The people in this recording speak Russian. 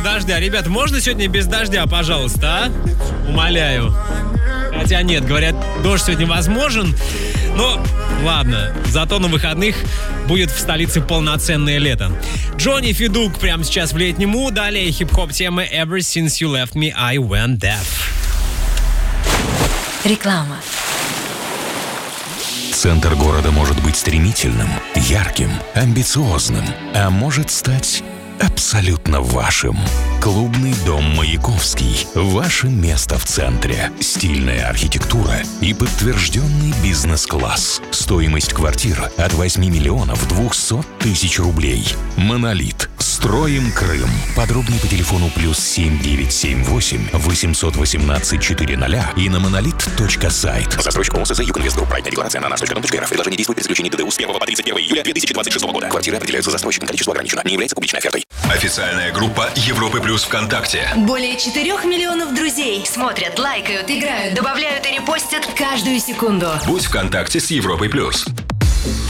дождя. Ребят, можно сегодня без дождя, пожалуйста, а? Умоляю. Хотя нет, говорят, дождь сегодня возможен. Но ладно, зато на выходных будет в столице полноценное лето. Джонни Федук прямо сейчас в летнему. Далее хип-хоп темы Ever Since You Left Me, I Went Deaf. Реклама. Центр города может быть стремительным, ярким, амбициозным, а может стать абсолютно вашим. Клубный дом «Маяковский» – ваше место в центре. Стильная архитектура и подтвержденный бизнес-класс. Стоимость квартир от 8 миллионов 200 тысяч рублей. «Монолит». Строим Крым. Подробнее по телефону +7 978 818 400 и на monolith.сайт. Застройщик ОСЗ «Югинвестгрупп». Проектная декларация на наш.ру.рф. Предложение действует при заключении ДДУ с 1 по 31 июля 2026 года. Квартиры определяются застройщиком. Количество ограничено. Не является публичной офертой. Официальная группа Европы Плюс ВКонтакте. Более 4 миллионов друзей смотрят, лайкают, играют, добавляют и репостят каждую секунду. Будь ВКонтакте с Европой Плюс.